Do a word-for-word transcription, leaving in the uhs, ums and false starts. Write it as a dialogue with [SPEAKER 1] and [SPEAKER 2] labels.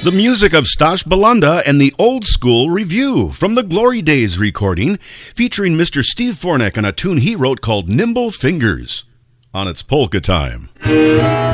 [SPEAKER 1] The music of Stash Belanda and the Old School Review from the Glory Days recording, featuring Mister Steve Fornek on a tune he wrote called Nimble Fingers on its Polka Time.